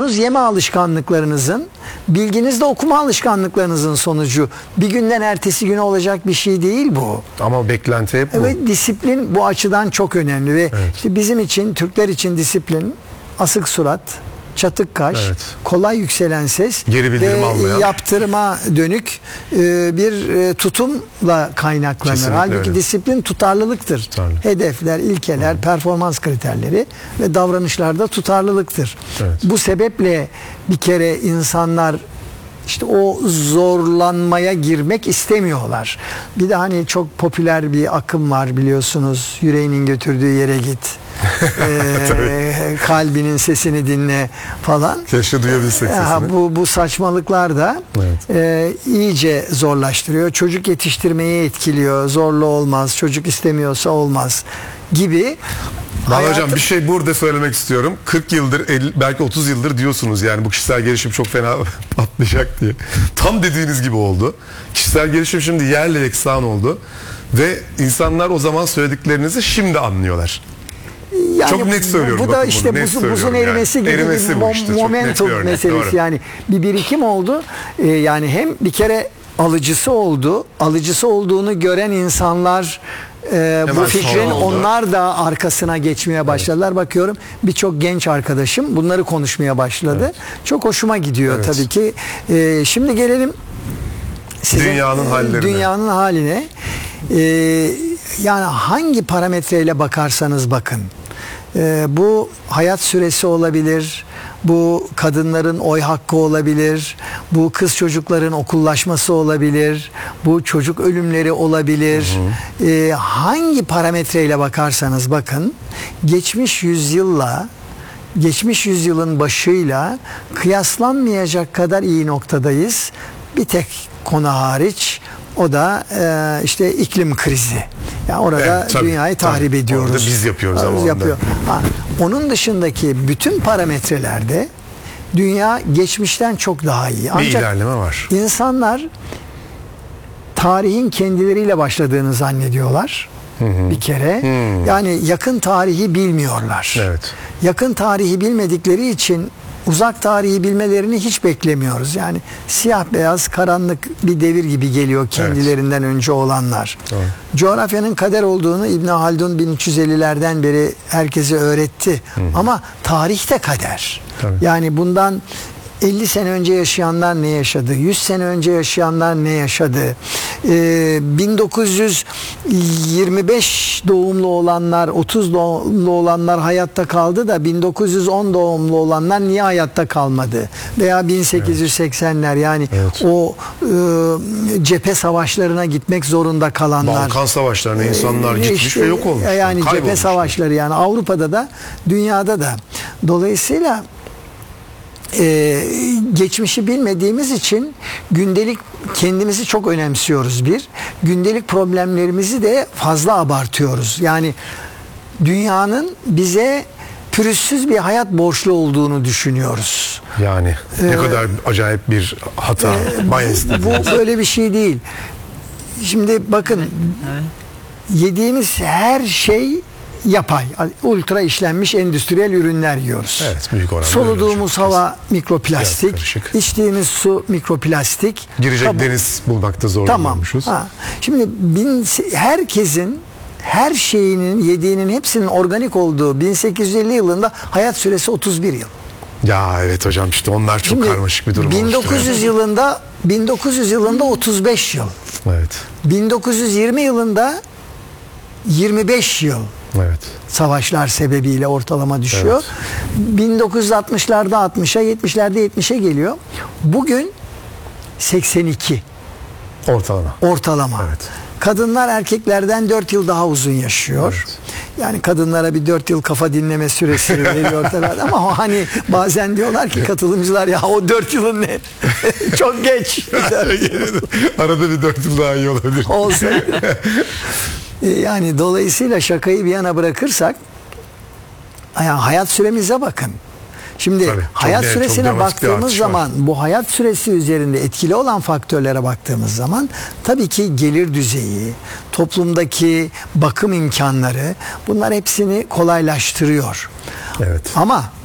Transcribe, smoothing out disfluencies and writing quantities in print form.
Uykunuz yeme alışkanlıklarınızın, bilginiz de okuma alışkanlıklarınızın sonucu. Bir günden ertesi güne olacak bir şey değil bu. Ama beklenti hep bu. Evet, disiplin bu açıdan çok önemli ve Evet. işte bizim için, Türkler için disiplin asık surat, çatık kaş, Evet. kolay yükselen ses Geri bildirim ve almayan. yaptırıma dönük bir tutumla kaynaklanır. Kesinlikle Halbuki öyle. disiplin tutarlılıktır. Tutarlı. Hedefler, ilkeler, performans kriterleri ve davranışlarda tutarlılıktır. Evet. Bu sebeple bir kere insanlar işte o zorlanmaya girmek istemiyorlar. Bir de hani çok popüler bir akım var biliyorsunuz. Yüreğinin götürdüğü yere git. Kalbinin sesini dinle falan. Keşke duyabilsek sesini. Bu saçmalıklar da iyice zorlaştırıyor. Çocuk yetiştirmeyi etkiliyor. Zorlu olmaz. Çocuk istemiyorsa olmaz gibi. Hocam bir şey burada söylemek istiyorum. 40 yıldır, 50, belki 30 yıldır diyorsunuz yani bu kişisel gelişim çok fena patlayacak diye. Tam dediğiniz gibi oldu. Kişisel gelişim şimdi yerle yeksan oldu. Ve insanlar o zaman söylediklerinizi şimdi anlıyorlar. Yani çok net söylüyorum. Bu da işte buzun erimesi gibi Erimesi bir işte, momentum meselesi. Doğru. Yani bir birikim oldu. Yani hem bir kere alıcısı oldu. Alıcısı olduğunu gören insanlar bu fikrin onlar da arkasına geçmeye başladılar. Evet. Bakıyorum birçok genç arkadaşım bunları konuşmaya başladı. Evet. Çok hoşuma gidiyor tabii ki. Şimdi gelelim dünyanın haline. Yani hangi parametreyle bakarsanız bakın. Bu hayat süresi olabilir, bu kadınların oy hakkı olabilir, bu kız çocukların okullaşması olabilir, bu çocuk ölümleri olabilir. Hangi parametreyle bakarsanız bakın, geçmiş yüzyılın başıyla kıyaslanmayacak kadar iyi noktadayız. Bir tek konu hariç. O da işte iklim krizi. Yani orada dünyayı tahrip ediyoruz. Orada biz yapıyoruz ama. Onun dışındaki bütün parametrelerde dünya geçmişten çok daha iyi. Ancak bir ilerleme var. İnsanlar tarihin kendileriyle başladığını zannediyorlar. Bir kere. Yani yakın tarihi bilmiyorlar. Evet. Yakın tarihi bilmedikleri için uzak tarihi bilmelerini hiç beklemiyoruz. Yani siyah beyaz karanlık bir devir gibi geliyor kendilerinden önce olanlar. Doğru. Coğrafyanın kader olduğunu İbn Haldun 1350'lerden beri herkese öğretti. Ama tarih de kader. Tabii. Yani bundan 50 sene önce yaşayanlar ne yaşadı? 100 sene önce yaşayanlar ne yaşadı? 1925 doğumlu olanlar, 30 doğumlu olanlar hayatta kaldı da 1910 doğumlu olanlar niye hayatta kalmadı? Veya 1880'ler yani o cephe savaşlarına gitmek zorunda kalanlar. Balkan savaşlarına insanlar gitmiş ve yok olmuş. Yani cephe savaşları yani Avrupa'da da dünyada da. Dolayısıyla geçmişi bilmediğimiz için gündelik kendimizi çok önemsiyoruz bir. Gündelik problemlerimizi de fazla abartıyoruz. Yani dünyanın bize pürüzsüz bir hayat borçlu olduğunu düşünüyoruz. Yani ne kadar acayip bir hata. Bu böyle bir şey değil. Şimdi bakın yediğimiz her şey yapay, ultra işlenmiş endüstriyel ürünler yiyoruz. Evet, büyük oranda. Soluduğumuz hava mikroplastik, içtiğimiz su mikroplastik. Girecek deniz bulmakta zorlanıyormuşuz. Tamam. Şimdi herkesin her şeyinin yediğinin hepsinin organik olduğu 1850 yılında hayat süresi 31 yıl. Ya evet hocam işte onlar çok karmaşık bir durum 1900 yılında 35 yıl. Evet. 1920 yılında 25 yıl. Evet. Savaşlar sebebiyle ortalama düşüyor. Evet. 1960'larda 60'a, 70'lerde 70'e geliyor. Bugün 82. Ortalama. Evet. Kadınlar erkeklerden 4 yıl daha uzun yaşıyor. Evet. Yani kadınlara bir 4 yıl kafa dinleme süresi veriyorlar ama hani bazen diyorlar ki katılımcılar ya o 4 yılın ne? Çok geç. Arada bir 4 yıl daha iyi olabilir. Olsa. Yani dolayısıyla şakayı bir yana bırakırsak hayat süremize bakın. Şimdi hayat süresine baktığımız zaman bu hayat süresi üzerinde etkili olan faktörlere baktığımız zaman tabii ki gelir düzeyi, toplumdaki bakım imkanları bunlar hepsini kolaylaştırıyor. Evet. Ama